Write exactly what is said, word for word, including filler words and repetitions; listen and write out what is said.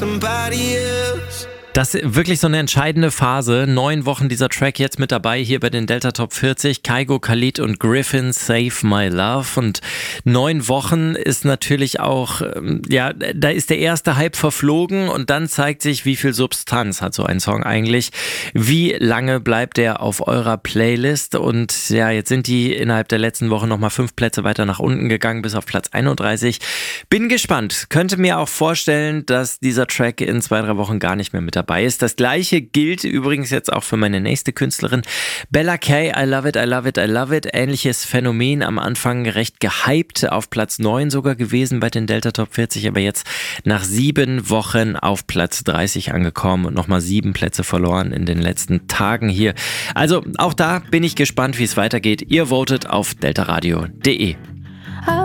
Das ist wirklich so eine entscheidende Phase. Neun Wochen dieser Track jetzt mit dabei hier bei den Delta Top vierzig. Kygo, Khalid und Griffin, Save My Love. Und neun Wochen ist natürlich auch, ja, da ist der erste Hype verflogen und dann zeigt sich, wie viel Substanz hat so ein Song eigentlich. Wie lange bleibt der auf eurer Playlist? Und ja, jetzt sind die innerhalb der letzten Woche nochmal fünf Plätze weiter nach unten gegangen, bis auf Platz einunddreißig. Bin gespannt. Könnte mir auch vorstellen, dass dieser Track in zwei, drei Wochen gar nicht mehr mit dabei ist. Das gleiche gilt übrigens jetzt auch für meine nächste Künstlerin, Bella K. I Love It, I Love It, I Love It. Ähnliches Phänomen, am Anfang recht gehypt, auf Platz neun sogar gewesen bei den Delta Top vierzig, aber jetzt nach sieben Wochen auf Platz dreißig angekommen und nochmal sieben Plätze verloren in den letzten Tagen hier. Also auch da bin ich gespannt, wie es weitergeht. Ihr votet auf deltaradio punkt de.